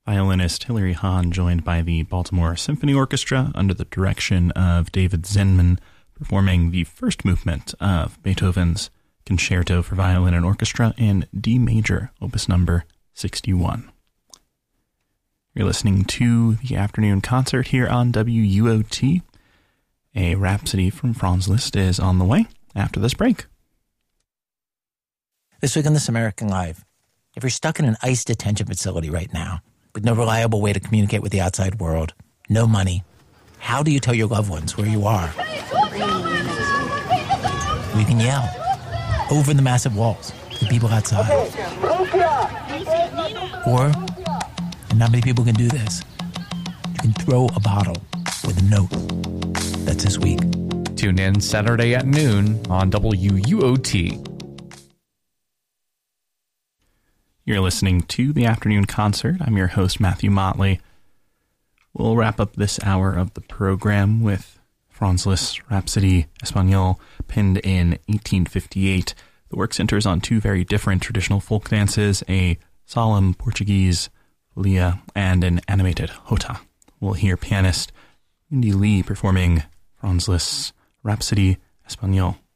Violinist Hilary Hahn joined by the Baltimore Symphony Orchestra under the direction of David Zenman, performing the first movement of Beethoven's Concerto for Violin and Orchestra in D major, opus number 61. You're listening to the afternoon concert here on WUOT. A Rhapsody from Franz Liszt is on the way after this break. This week on This American Life, if you're stuck in an ICE detention facility right now, with no reliable way to communicate with the outside world, no money, how do you tell your loved ones where you are? You can yell over the massive walls to the people outside. Or, and not many people can do this, you can throw a bottle with a note. That's this week. Tune in Saturday at noon on WUOT. You're listening to the afternoon concert. I'm your host, Matthew Motley. We'll wrap up this hour of the program with Franz Liszt's Rhapsody Espagnole, penned in 1858. The work centers on two very different traditional folk dances, a solemn Portuguese folia and an animated jota. We'll hear pianist Wendy Lee performing Franz Liszt's Rhapsody Espagnole.